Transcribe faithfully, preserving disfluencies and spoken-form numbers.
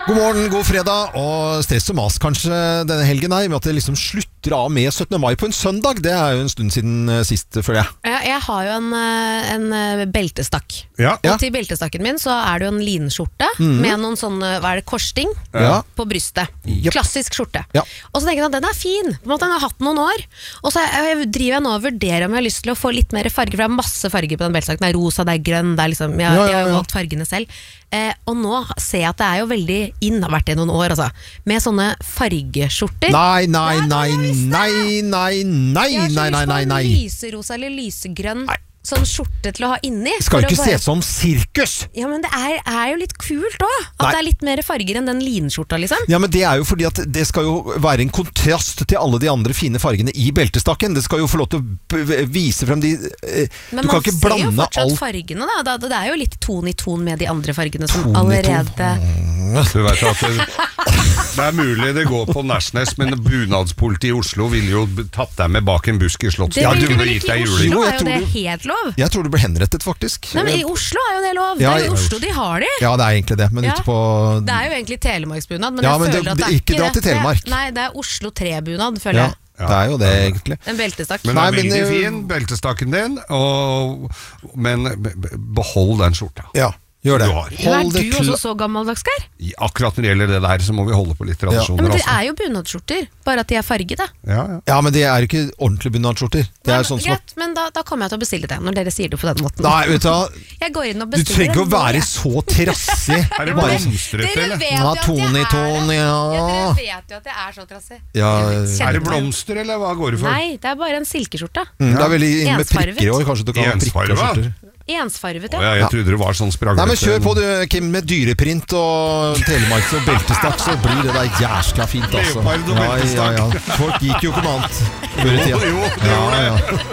God morgen, god fredag, og stress og mas kanskje denne helgen her, med at det liksom slutter av med syttende mai på en søndag. Det er jo en stund siden sist, føler jeg. Ja, jeg har jo en, en beltestakk. Ja. Og til beltestakken min så er det jo en linskjorte mm. med noen sånne, hva er det, korsting ja. på brystet. Yep. Klassisk skjorte. Ja. Og så tenker jeg at den er fin, på en måte den har hatt noen år. Og så jeg, driver jeg nå og vurderer om jeg har lyst til å få litt mer farger, for det er masse farger på den beltestakken. Det er rosa, det er grønn, det er liksom, jeg, ja, ja, ja. jeg har jo valgt fargene selv. Eh, og nå ser jeg at det er jo veldig inn, har vært det noen år altså, med sånne fargeskjorter. Nei, nei, nei, nei, nei, nei, nei, nei, nei, nei, nei. Lyserosa eller lysegrønn sånn skjorte til å ha inni. Skal jo ikke bare... se som sirkus. Ja, men det er, er jo litt kult også, at nei. Det er litt mer farger enn den linskjorta liksom. Ja, men det er jo fordi at det skal jo være en kontrast til alle de andre fine fargene i beltestakken. Det skal jo få lov til å vise frem de eh, men du kan ikke blande alt. Men man ser jo fortsatt alt... fargene da. Det er jo litt ton i ton med de andre fargene som ton allerede Du vet at det, det er mulig det går på Nærsnes, men bunadspolitiet i Oslo ville jo tatt deg med bak en busk i Slottet. Det vil ja, jo vel ikke i Oslo, er jo det helt lov. Jeg tror du ble henrettet, faktisk. Nei, men i Oslo er jo det lov. Ja, det er jo Oslo de har det. Ja, det er egentlig det. Men ja. ute på... Det er jo egentlig Telemarksbunad, men ja, jeg men føler det, at det det, er ikke dra til Telemark. Det, nei, det er Oslo tre-bunad, føler ja. jeg. Ja, det er jo det, egentlig. En beltestakk. Men det er nei, veldig men, fin, beltestakken din, og, men behold den skjorta. Ja. Gjør det. Du er du også så gammeldags, Geir? Akkurat når det gjelder det der, så må vi holde på litt tradisjoner. Ja, men det altså. er jo bunadsskjorter, bare at de er fargede. Ja, ja. ja, men det er jo ikke ordentlig bunadsskjorter. Det er sånn som greit, men da, da kommer jeg til å bestille det, når dere sier det på den måten. Nei, vet du, jeg går inn og du trenger ikke å være jeg. så trassig. Er det blomstrete, eller? Ja, ton i ton, ja. Ja, dere vet jo at jeg er så trassig. Ja, er det blomster, eller hva går det for? Nei, det er bare en silkeskjorte. Mm, det er veldig inn med prikker i år, kanskje du kan ha prikker og skjorter. Ensfarvet, ja. Oh, ja. Jeg trodde det var sånn spraglete. Nei, men kjør på du, Kim, med dyreprint og telemarks og beltestakk, så blir det der jæskla fint, altså. Leopard og beltestakk. Ja, ja, ja. Folk gikk jo ikke med annet før i tida. Jo, jo, det gjorde det. Ja, ja.